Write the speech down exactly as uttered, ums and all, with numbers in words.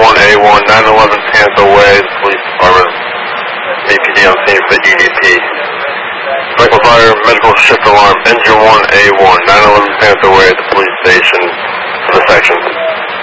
one A one, nine eleven Panther Way, the police department. A P D on scene for E D P. Cycle fire, medical shift alarm, engine one A one, nine eleven Panther Way, the police station for the section.